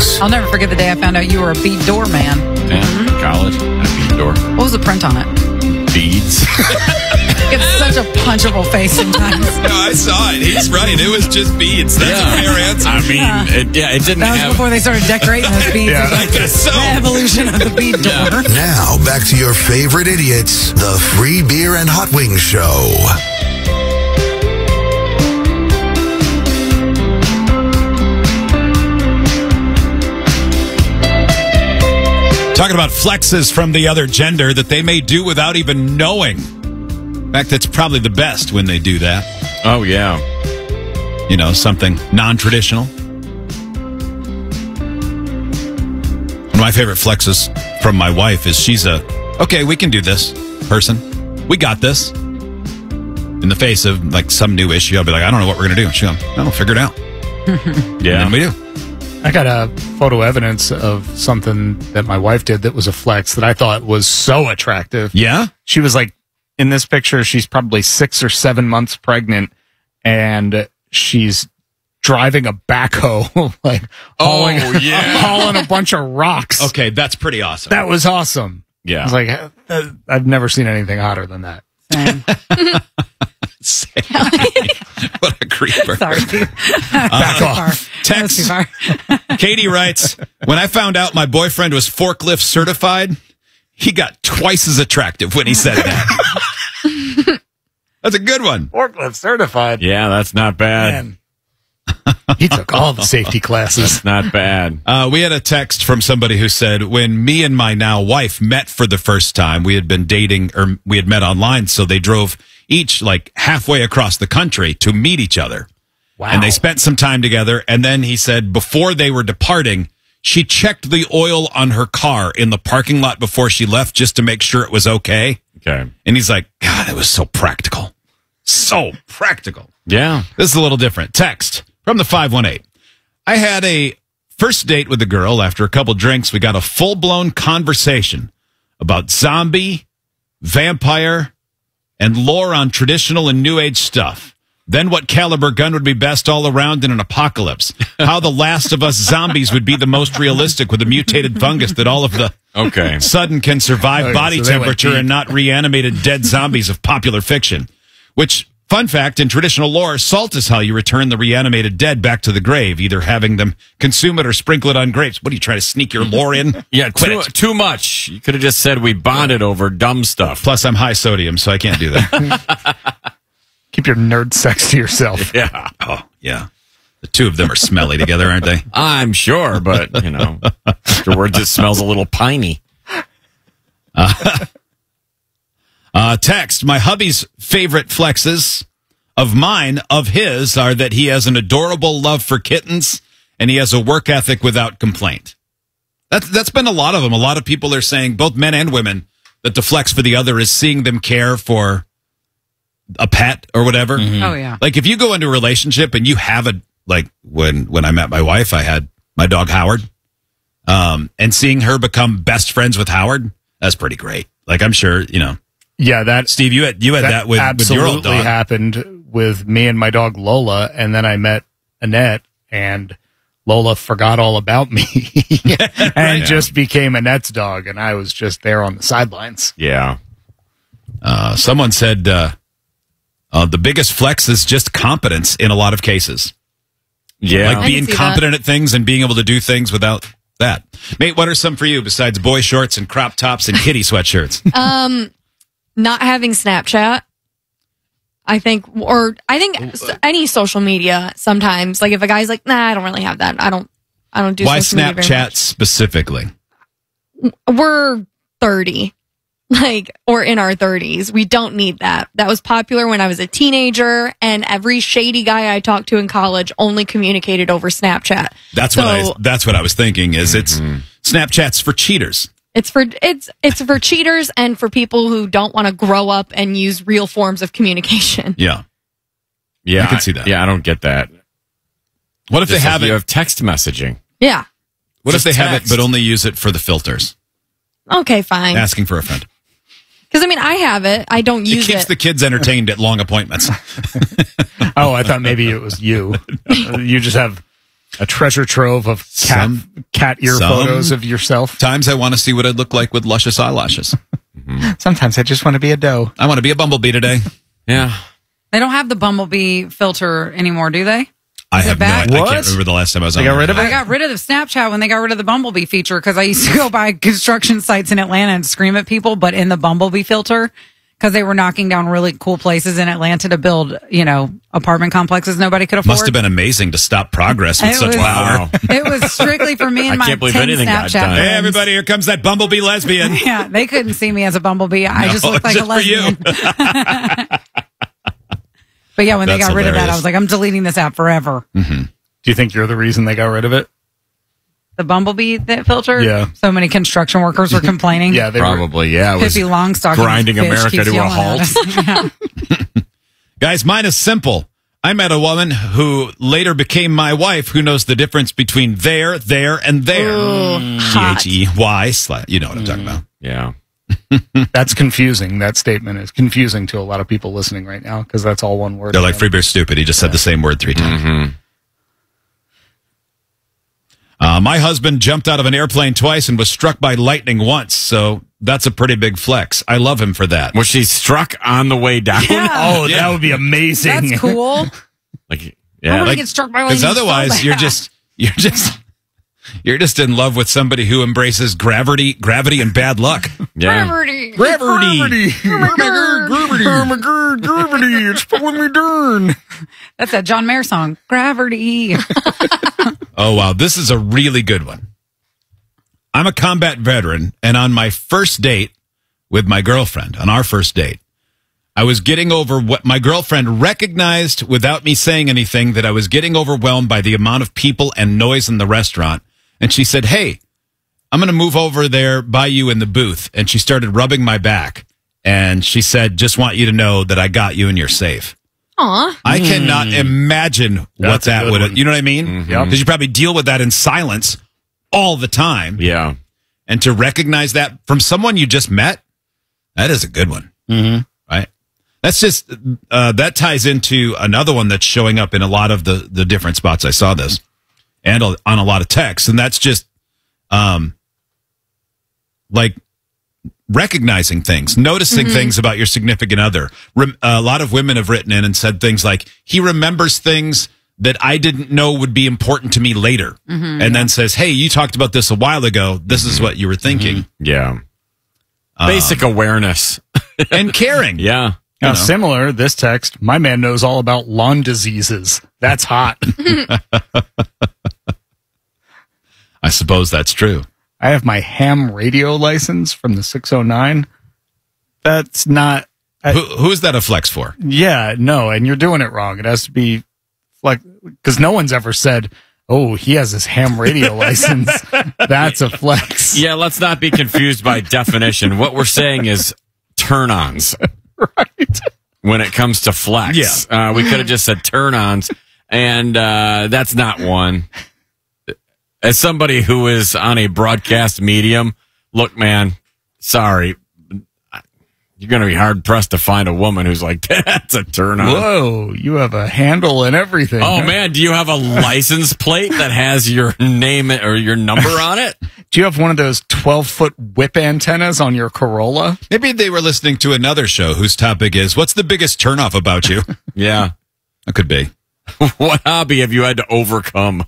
things. I'll never forget the day I found out you were a bead door man. Yeah, college. And a bead door. What was the print on it? Beads. It's such a punchable face sometimes. No, I saw it. He's right. It was just beads. That's a fair answer. I mean, it didn't That was have... before they started decorating those beads. Yeah, I guess so. The evolution of the bead door. Now, back to your favorite idiots, the Free Beer and Hot Wings Show. Talking about flexes from the other gender that they may do without even knowing. In fact, that's probably the best when they do that. Oh, yeah. You know, something non-traditional. One of my favorite flexes from my wife is she's okay, we can do this person. We got this. In the face of like some new issue, I'll be like, I don't know what we're going to do. She'll go, no, figure it out. Yeah. And we do. I got a photo evidence of something that my wife did that was a flex that I thought was so attractive. Yeah? She was like, in this picture, she's probably 6 or 7 months pregnant, and she's driving a backhoe, like hauling a bunch of rocks. Okay, that's pretty awesome. That was awesome. Yeah. I was like, I've never seen anything hotter than that. What a creeper. Sorry, dude. Back off. Text. Too far. Katie writes, when I found out my boyfriend was forklift certified, he got twice as attractive when he said that. That's a good one. Forklift certified. Yeah, that's not bad. Man. He took all the safety classes. That's not bad. We had a text from somebody who said, when me and my now wife met for the first time, we had been dating, or we had met online, so they drove each like halfway across the country to meet each other. Wow. And they spent some time together. And then he said, before they were departing, she checked the oil on her car in the parking lot before she left just to make sure it was okay. Okay. And he's like, God, it was so practical. So practical. Yeah. This is a little different. Text from the 518. I had a first date with a girl. After a couple drinks, we got a full-blown conversation about zombie, vampire, and lore on traditional and new age stuff. Then what caliber gun would be best all around in an apocalypse. How the Last of Us zombies would be the most realistic with a mutated fungus that all of the sudden can survive body temperature and not reanimated dead zombies of popular fiction. Which, fun fact, in traditional lore, salt is how you return the reanimated dead back to the grave, either having them consume it or sprinkle it on grapes. What, are you trying to sneak your lore in? Yeah, Quit it. too much. You could have just said we bonded over dumb stuff. Plus, I'm high sodium, so I can't do that. Keep your nerd sex to yourself. Yeah. Oh, yeah. The two of them are smelly together, aren't they? I'm sure, but, you know, afterwards it smells a little piney. Text, my hubby's favorite flexes of mine, of his, are that he has an adorable love for kittens and he has a work ethic without complaint. That's been a lot of them. A lot of people are saying, both men and women, that the flex for the other is seeing them care for a pet or whatever. Oh, yeah. Like if you go into a relationship and you have like when I met my wife, I had my dog Howard, and seeing her become best friends with Howard, that's pretty great. Like I'm sure, you know. Yeah, that Steve, you had that with your old absolutely dog. happened with me and my dog Lola, and then I met Annette, and Lola forgot all about me and just became Annette's dog, and I was just there on the sidelines. Yeah. Someone said the biggest flex is just competence in a lot of cases. Yeah. Like being competent at things and being able to do things without that. Mate, what are some for you besides boy shorts and crop tops and kitty sweatshirts? Not having Snapchat, I think any social media sometimes. Like if a guy's like, nah, I don't really have that. I don't do Why social media very Snapchat much. specifically? We're 30, or in our 30s. We don't need that. That was popular when I was a teenager, and every shady guy I talked to in college only communicated over Snapchat. That's what I was thinking. Is it's Snapchat's for cheaters. It's for cheaters and for people who don't want to grow up and use real forms of communication. Yeah. Yeah. I can see that. Yeah, I don't get that. What if they have it? You have text messaging. Yeah. What if Just they have it text. but only use it for the filters? Okay, fine. Asking for a friend. Because I mean, I have it. I don't use It keeps it. the kids entertained at long appointments. Oh, I thought maybe it was you. You just have A treasure trove of cat ear photos of yourself. Times I want to see what I'd look like with luscious eyelashes. Sometimes I just want to be a doe. I want to be a bumblebee today. Yeah. They don't have the Bumblebee filter anymore, do they? I have no back? idea. I What? can't remember the last time I was on. They got rid of I it? got rid of the Snapchat when they got rid of the Bumblebee feature because I used to go by construction sites in Atlanta and scream at people, but in the Bumblebee filter, because they were knocking down really cool places in Atlanta to build, apartment complexes nobody could afford. Must have been amazing to stop progress with It such was- power. It was strictly for me and I my can't believe 10 anything got Snapchat done. friends. Hey, everybody, here comes that bumblebee lesbian. Yeah, they couldn't see me as a bumblebee. I just No, looked like a just for you. lesbian. But yeah, when they That's got rid of that, hilarious. I was like, I'm deleting this app forever. Do you think you're the reason they got rid of it? The Bumblebee filter? Yeah. So many construction workers were complaining. Yeah, they were. Probably, yeah. It was Pippi Longstocking grinding bitch America keeps to a yelling at halt. us. Yeah. Guys, mine is simple. I met a woman who later became my wife who knows the difference between there, and there. hot. They. You know what I'm talking about. Yeah. That's confusing. That statement is confusing to a lot of people listening right now because that's all one word. They're like, Free Beer's stupid. He just said the same word 3 times. My husband jumped out of an airplane twice and was struck by lightning once, so that's a pretty big flex. I love him for that. Was she struck on the way down? Yeah. Oh, Yeah. that would be amazing. That's cool. Like, I yeah. want to like- get struck by Because lightning so otherwise, bad. you're just in love with somebody who embraces gravity, and bad luck. Yeah. Gravity. Gravity. Oh my God, gravity. It's pulling me down. That's that John Mayer song, Gravity. Oh, wow. This is a really good one. I'm a combat veteran, and on my first date with my girlfriend, on our first date, I was getting over what my girlfriend recognized without me saying anything that I was getting overwhelmed by the amount of people and noise in the restaurant. And she said, "Hey, I'm going to move over there by you in the booth." And she started rubbing my back. And she said, "Just want you to know that I got you and you're safe." Aw. I cannot imagine what That's a that good would have, one. you know what I mean? Yep. Because you probably deal with that in silence all the time. Yeah. And to recognize that from someone you just met, that is a good one. Mm-hmm. Right? That's just, that ties into another one that's showing up in a lot of the different spots I saw this and on a lot of texts. And that's just, like, recognizing things, noticing things about your significant other. A lot of women have written in and said things like, he remembers things that I didn't know would be important to me later. And then says, "Hey, you talked about this a while ago. This is what you were thinking." Yeah. Basic awareness. And caring. Yeah. Now, know. similar, this text, my man knows all about lawn diseases. That's hot. I suppose that's true. I have my ham radio license from the 609. That's not, Who's that a flex for? yeah, no, and you're doing it wrong. It has to be like, because no one's ever said, "Oh, he has his ham radio license." That's a flex. Yeah, let's not be confused by definition. What we're saying is turn-ons. Right. When it comes to flex. Yeah. We could have just said turn-ons, and that's not one. As somebody who is on a broadcast medium, look, man, sorry. You're going to be hard-pressed to find a woman who's like, that's a turn-on. Whoa, you have a handle and everything. Oh, huh? man, do you have a license plate that has your name or your number on it? Do you have one of those 12-foot whip antennas on your Corolla? Maybe they were listening to another show whose topic is, what's the biggest turnoff about you? Yeah. That could be. What hobby have you had to overcome?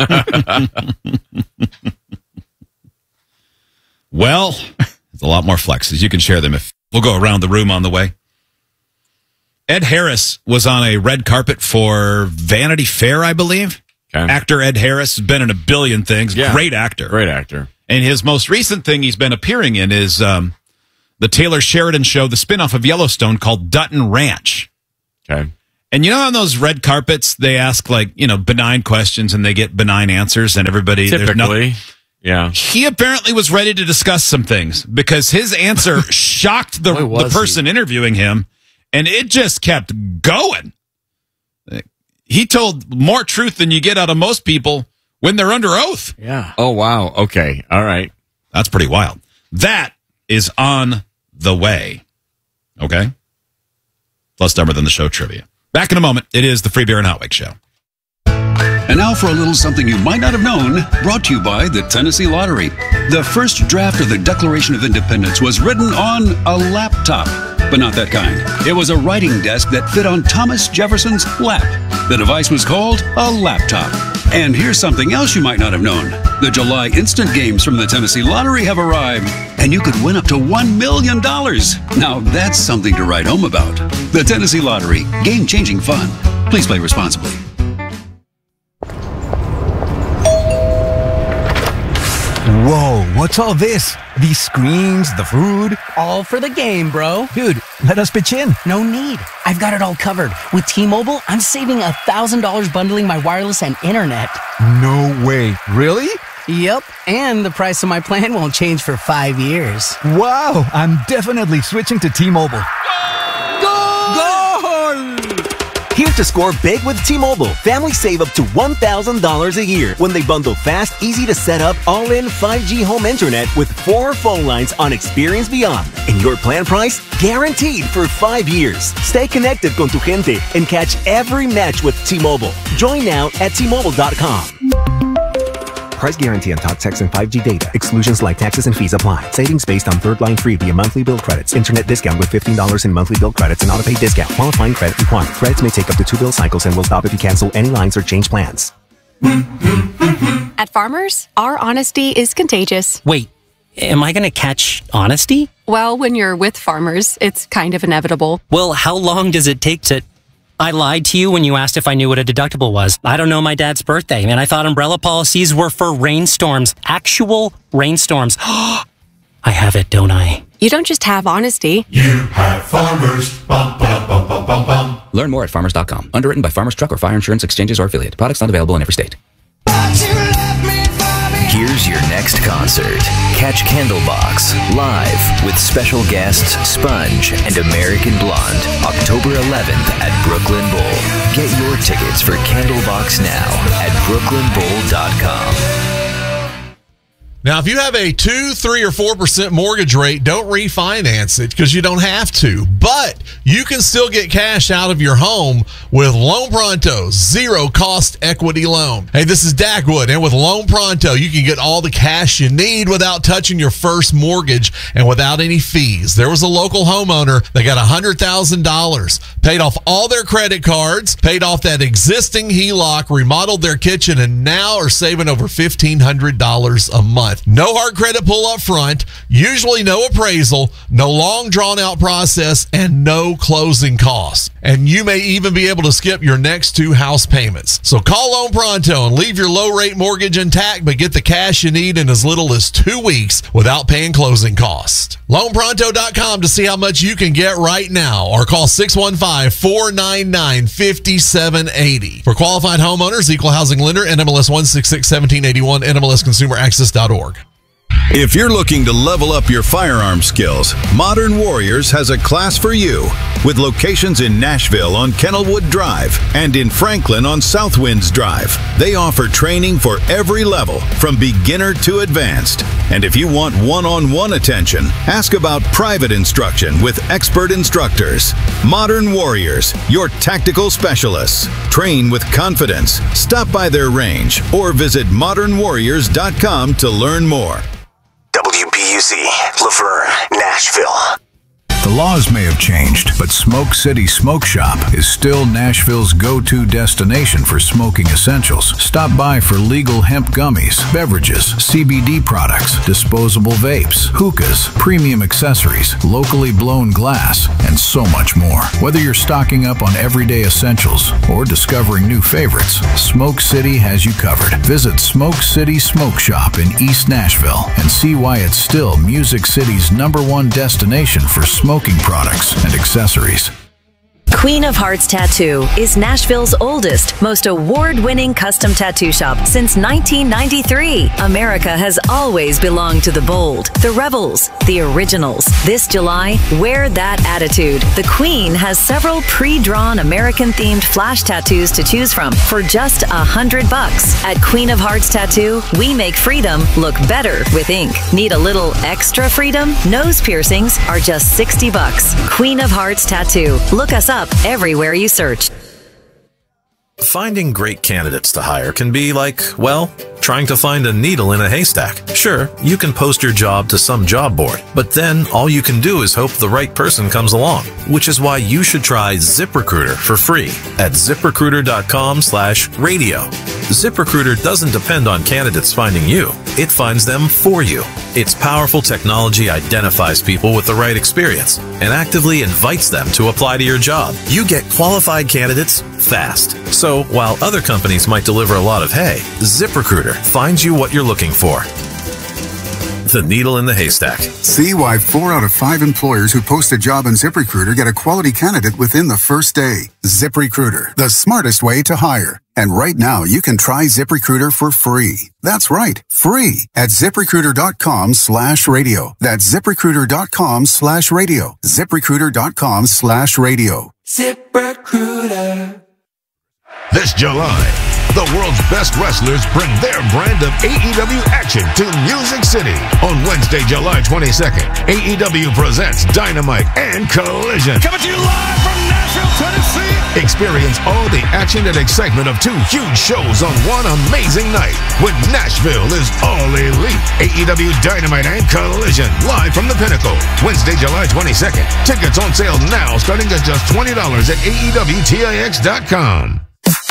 Well, there's a lot more flexes. You can share them if we'll go around the room on the way. Ed Harris was on a red carpet for Vanity Fair, I believe. Okay. Actor Ed Harris has been in a billion things. Yeah. Great actor. Great actor. And his most recent thing he's been appearing in is the Taylor Sheridan show, the spinoff of Yellowstone called Dutton Ranch. Okay. And you know, on those red carpets, they ask benign questions and they get benign answers, and everybody Typically. Yeah. He apparently was ready to discuss some things because his answer shocked the person interviewing him, and it just kept going. He told more truth than you get out of most people when they're under oath. Yeah. Oh, wow. Okay. All right. That's pretty wild. That is on the way. Okay? Plus dumber than the show trivia. Back in a moment. It is the Free Beer and Hot Wings Show. And now for a little something you might not have known, brought to you by the Tennessee Lottery. The first draft of the Declaration of Independence was written on a laptop, but not that kind. It was a writing desk that fit on Thomas Jefferson's lap. The device was called a laptop. And here's something else you might not have known. The July instant games from the Tennessee Lottery have arrived, and you could win up to $1 million. Now that's something to write home about. The Tennessee Lottery, game-changing fun. Please play responsibly. Whoa, what's all this? These screens, the food? All for the game, bro. Dude, let us pitch in. No need. I've got it all covered. With T-Mobile, I'm saving $1,000 bundling my wireless and internet. No way. Really? Yep, and the price of my plan won't change for 5 years. Wow, I'm definitely switching to T-Mobile. Here to score big with T-Mobile. Families save up to $1,000 a year when they bundle fast, easy to set up, all-in 5G home internet with 4 phone lines on Experience Beyond. And your plan price? Guaranteed for 5 years. Stay connected con tu gente and catch every match with T-Mobile. Join now at T-Mobile.com. Price guarantee on talk, text, and 5G data. Exclusions like taxes and fees apply. Savings based on third line free via monthly bill credits. Internet discount with $15 in monthly bill credits and auto-pay discount. Qualifying credit required. Credits may take up to 2 bill cycles and will stop if you cancel any lines or change plans. At Farmers, our honesty is contagious. Wait, am I going to catch honesty? Well, when you're with Farmers, it's kind of inevitable. Well, how long does it take to... I lied to you when you asked if I knew what a deductible was. I don't know my dad's birthday, and I thought umbrella policies were for rainstorms. Actual rainstorms. I have it, don't I? You don't just have honesty. You have Farmers. Bum, bum, bum, bum, bum, bum. Learn more at farmers.com. Underwritten by Farmers Truck or Fire Insurance Exchanges or Affiliate. Products not available in every state. Here's your next concert. Catch Candlebox live with special guests Sponge and American Blonde, October 11th at Brooklyn Bowl. Get your tickets for Candlebox now at brooklynbowl.com. Now, if you have a 2, 3, or 4% mortgage rate, don't refinance it because you don't have to. But you can still get cash out of your home with Loan Pronto's zero-cost equity loan. Hey, this is Dagwood, and with Loan Pronto, you can get all the cash you need without touching your first mortgage and without any fees. There was a local homeowner that got $100,000, paid off all their credit cards, paid off that existing HELOC, remodeled their kitchen, and now are saving over $1,500 a month. No hard credit pull up front, usually no appraisal, no long drawn out process, and no closing costs. And you may even be able to skip your next 2 house payments. So call Loan Pronto and leave your low rate mortgage intact, but get the cash you need in as little as 2 weeks without paying closing costs. LoanPronto.com to see how much you can get right now, or call 615-499-5780. For qualified homeowners, equal housing lender, NMLS 1661781, NMLSConsumerAccess.org. If you're looking to level up your firearm skills, Modern Warriors has a class for you. With locations in Nashville on Kennelwood Drive and in Franklin on Southwinds Drive, they offer training for every level, from beginner to advanced. And if you want one-on-one attention, ask about private instruction with expert instructors. Modern Warriors, your tactical specialists. Train with confidence. Stop by their range or visit modernwarriors.com to learn more. WBUZ, Laverne, Nashville. The laws may have changed, but Smoke City Smoke Shop is still Nashville's go-to destination for smoking essentials. Stop by for legal hemp gummies, beverages, CBD products, disposable vapes, hookahs, premium accessories, locally blown glass, and so much more. Whether you're stocking up on everyday essentials or discovering new favorites, Smoke City has you covered. Visit Smoke City Smoke Shop in East Nashville and see why it's still Music City's #1 destination for smoking products and accessories. Queen of Hearts Tattoo is Nashville's oldest, most award-winning custom tattoo shop since 1993. America has always belonged to the bold, the rebels, the originals. This July, wear that attitude. The Queen has several pre-drawn American-themed flash tattoos to choose from for just $100. At Queen of Hearts Tattoo, we make freedom look better with ink. Need a little extra freedom? Nose piercings are just $60. Queen of Hearts Tattoo. Look us up everywhere you search. Finding great candidates to hire can be like, well, trying to find a needle in a haystack. Sure, you can post your job to some job board, but then all you can do is hope the right person comes along, which is why you should try ZipRecruiter for free at ZipRecruiter.com/radio. ZipRecruiter doesn't depend on candidates finding you. It finds them for you. Its powerful technology identifies people with the right experience and actively invites them to apply to your job. You get qualified candidates fast. So while other companies might deliver a lot of hay, ZipRecruiter finds you what you're looking for. The needle in the haystack. See why 4 out of 5 employers who post a job on ZipRecruiter get a quality candidate within the first day. ZipRecruiter, the smartest way to hire. And right now, you can try ZipRecruiter for free. That's right, free at ZipRecruiter.com/radio. That's ZipRecruiter.com/radio. ZipRecruiter.com/radio. ZipRecruiter. This July, the world's best wrestlers bring their brand of AEW action to Music City. On Wednesday, July 22nd, AEW presents Dynamite and Collision. Coming to you live from Nashville, Tennessee. Experience all the action and excitement of 2 huge shows on one amazing night when Nashville is all elite. AEW Dynamite and Collision, live from the Pinnacle. Wednesday, July 22nd. Tickets on sale now starting at just $20 at AEWTIX.com.